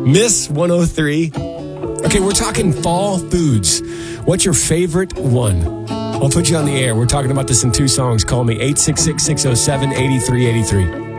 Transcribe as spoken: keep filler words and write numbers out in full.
Miss one oh three. Okay, we're talking fall foods. What's your favorite one? I'll put you on the air. We're talking about this in two songs. Call me eight six six, six oh seven, eight three eight three.